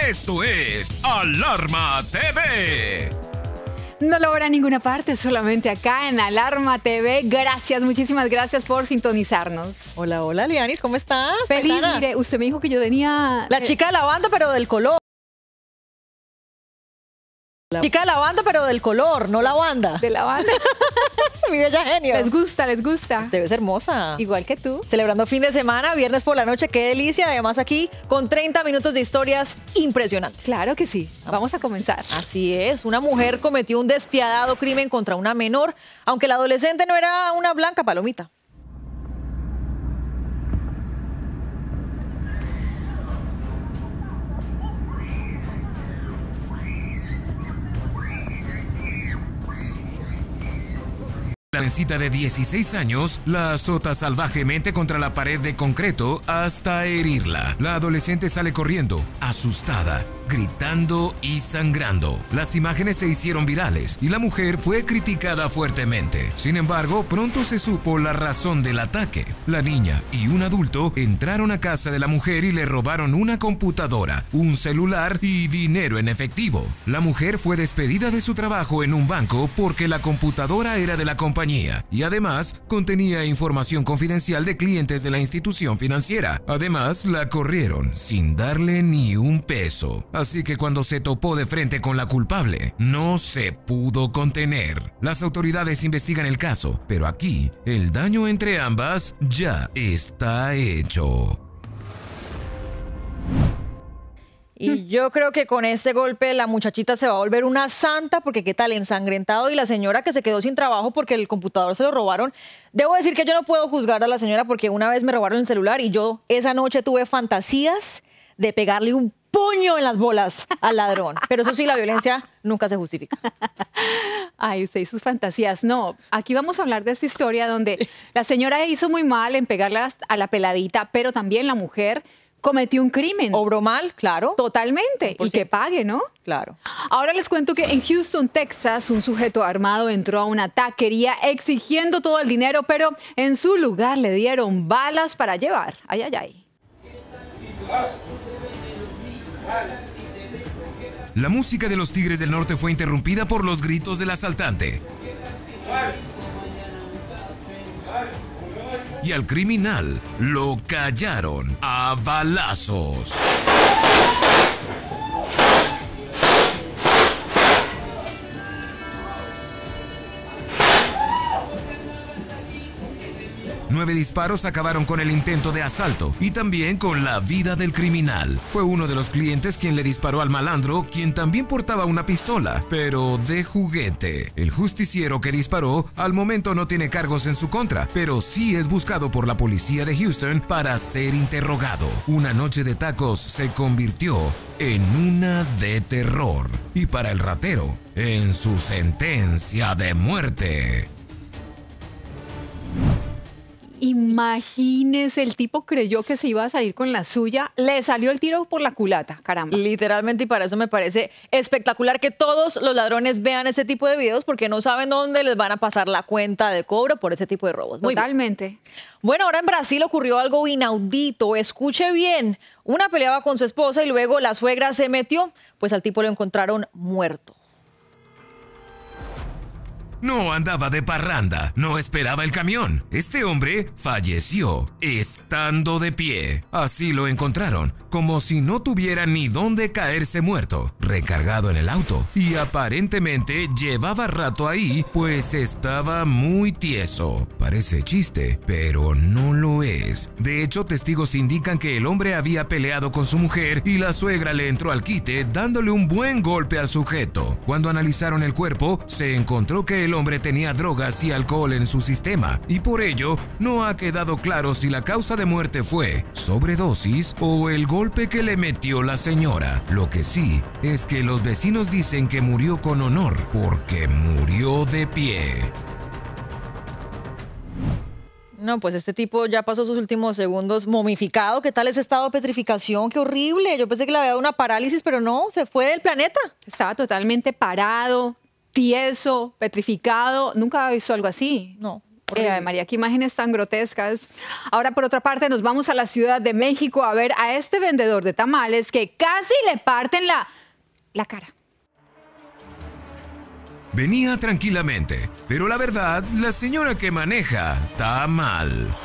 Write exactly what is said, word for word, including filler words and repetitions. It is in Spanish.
Esto es Alarma T V. No lo verá en ninguna parte, solamente acá en Alarma T V. Gracias, muchísimas gracias por sintonizarnos. Hola, hola, Lianis, ¿cómo estás? Feliz, paisana? mire, usted me dijo que yo tenía... La eh, chica de la banda, pero del color. La chica de la banda, pero del color, no la banda. de la banda. Mi bella genio. Les gusta, les gusta. Te ves hermosa. Igual que tú. Celebrando fin de semana, viernes por la noche, qué delicia. Además aquí con treinta minutos de historias impresionantes. Claro que sí. Vamos a comenzar. Así es, una mujer cometió un despiadado crimen contra una menor, aunque la adolescente no era una blanca palomita. La jovencita de dieciséis años la azota salvajemente contra la pared de concreto hasta herirla. La adolescente sale corriendo, asustada, gritando y sangrando. Las imágenes se hicieron virales y la mujer fue criticada fuertemente. Sin embargo, pronto se supo la razón del ataque. La niña y un adulto entraron a casa de la mujer y le robaron una computadora, un celular y dinero en efectivo. La mujer fue despedida de su trabajo en un banco porque la computadora era de la compañía y además contenía información confidencial de clientes de la institución financiera. Además, la corrieron sin darle ni un peso. Así que cuando se topó de frente con la culpable, no se pudo contener. Las autoridades investigan el caso, pero aquí el daño entre ambas ya está hecho. Y yo creo que con este golpe la muchachita se va a volver una santa, porque qué tal ensangrentado, y la señora que se quedó sin trabajo porque el computador se lo robaron. Debo decir que yo no puedo juzgar a la señora porque una vez me robaron el celular y yo esa noche tuve fantasías de pegarle un puño en las bolas al ladrón. Pero eso sí, la violencia nunca se justifica. Ay, usted y sus fantasías. No, aquí vamos a hablar de esta historia donde la señora hizo muy mal en pegarle a la peladita, pero también la mujer cometió un crimen. Obró mal, claro. Totalmente. cien por ciento. Y que pague, ¿no? Claro. Ahora les cuento que en Houston, Texas, un sujeto armado entró a una taquería exigiendo todo el dinero, pero en su lugar le dieron balas para llevar. Ay, ay, ay. La música de los Tigres del Norte fue interrumpida por los gritos del asaltante. Y al criminal lo callaron a balazos. Nueve disparos acabaron con el intento de asalto y también con la vida del criminal. Fue uno de los clientes quien le disparó al malandro, quien también portaba una pistola, pero de juguete. El justiciero que disparó al momento no tiene cargos en su contra, pero sí es buscado por la policía de Houston para ser interrogado. Una noche de tacos se convirtió en una de terror. Y para el ratero, en su sentencia de muerte. Imagínese, el tipo creyó que se iba a salir con la suya, le salió el tiro por la culata, caramba. Literalmente, y para eso me parece espectacular que todos los ladrones vean ese tipo de videos porque no saben dónde les van a pasar la cuenta de cobro por ese tipo de robos. Muy Totalmente. bien. Bueno, ahora en Brasil ocurrió algo inaudito. Escuche bien, una peleaba con su esposa y luego la suegra se metió, pues al tipo lo encontraron muerto. No andaba de parranda, no esperaba el camión. Este hombre falleció estando de pie. Así lo encontraron, como si no tuviera ni dónde caerse muerto, recargado en el auto. Y aparentemente llevaba rato ahí, pues estaba muy tieso. Parece chiste, pero no lo es. De hecho, testigos indican que el hombre había peleado con su mujer y la suegra le entró al quite dándole un buen golpe al sujeto. Cuando analizaron el cuerpo, se encontró que el hombre tenía drogas y alcohol en su sistema y por ello no ha quedado claro si la causa de muerte fue sobredosis o el golpe que le metió la señora. Lo que sí es que los vecinos dicen que murió con honor porque murió de pie. No, pues este tipo ya pasó sus últimos segundos momificado. ¿Qué tal ese estado de petrificación? ¡Qué horrible! Yo pensé que le había dado una parálisis, pero no, se fue del planeta. Estaba totalmente parado, tieso, petrificado. Nunca había visto algo así. No, Eh, María, qué imágenes tan grotescas. Ahora, por otra parte, nos vamos a la Ciudad de México a ver a este vendedor de tamales que casi le parten la, la cara. Venía tranquilamente, pero la verdad, la señora que maneja está mal.